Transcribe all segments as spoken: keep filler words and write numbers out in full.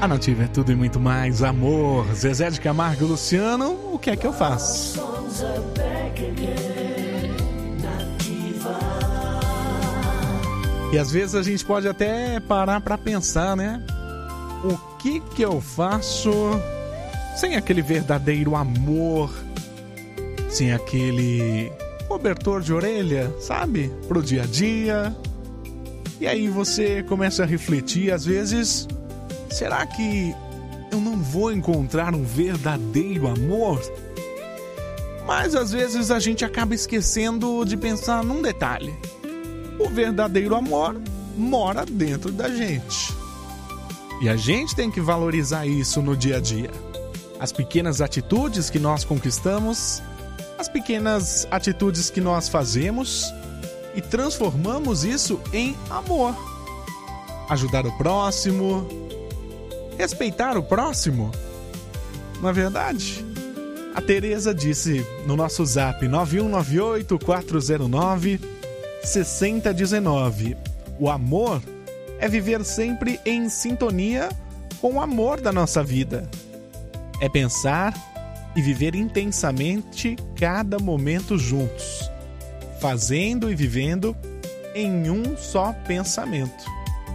A Nativa é tudo e muito mais. Amor, Zezé de Camargo e Luciano, o que é que eu faço? E às vezes a gente pode até parar para pensar, né? O que que eu faço sem aquele verdadeiro amor, sem aquele cobertor de orelha, sabe? Pro dia a dia. E aí você começa a refletir, às vezes, será que eu não vou encontrar um verdadeiro amor? Mas às vezes a gente acaba esquecendo de pensar num detalhe. O verdadeiro amor mora dentro da gente. E a gente tem que valorizar isso no dia a dia. As pequenas atitudes que nós conquistamos, as pequenas atitudes que nós fazemos e transformamos isso em amor. Ajudar o próximo, respeitar o próximo. Não é verdade? A Tereza disse no nosso zap nove um nove oito quatro zero nove seis zero um nove: o amor é viver sempre em sintonia com o amor da nossa vida. É pensar e viver intensamente cada momento juntos, fazendo e vivendo em um só pensamento.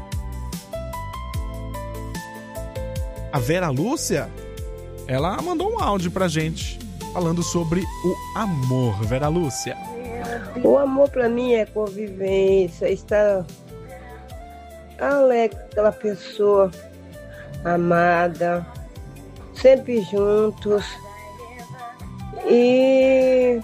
A Vera Lúcia, ela mandou um áudio pra gente falando sobre o amor. Vera Lúcia. O amor pra mim é convivência, estar alegre com aquela pessoa amada, sempre juntos. E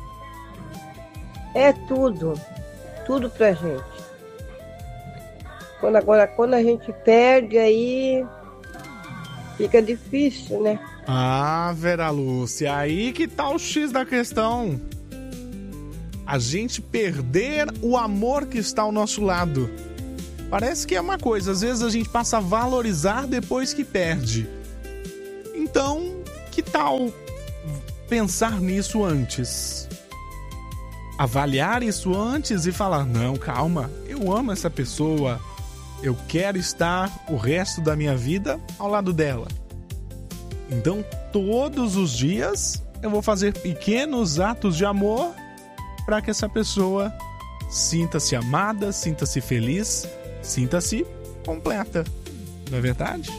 é tudo, tudo pra gente. Quando, agora, quando a gente perde, aí fica difícil, né? Ah, Vera Lúcia, aí que tá o X da questão. A gente perder o amor que está ao nosso lado. Parece que é uma coisa, às vezes a gente passa a valorizar depois que perde. Então, que tal pensar nisso antes? Avaliar isso antes e falar, não, calma, eu amo essa pessoa, eu quero estar o resto da minha vida ao lado dela. Então, todos os dias eu vou fazer pequenos atos de amor para que essa pessoa sinta-se amada, sinta-se feliz, sinta-se completa. Não é verdade?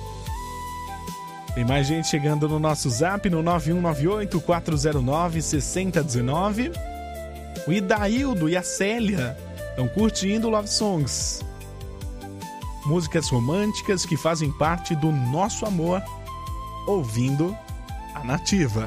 Tem mais gente chegando no nosso zap no nove um nove oito quatro zero nove seis zero um nove. O Idaildo e a Célia estão curtindo Love Songs. Músicas românticas que fazem parte do nosso amor, ouvindo a Nativa.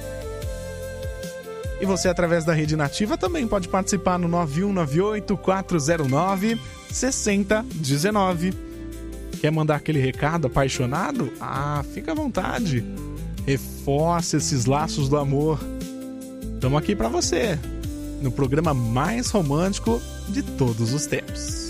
E você, através da Rede Nativa, também pode participar no nove um nove oito quatro zero nove seis zero um nove. Quer mandar aquele recado apaixonado? Ah, fica à vontade. Reforce esses laços do amor. Estamos aqui para você, no programa mais romântico de todos os tempos.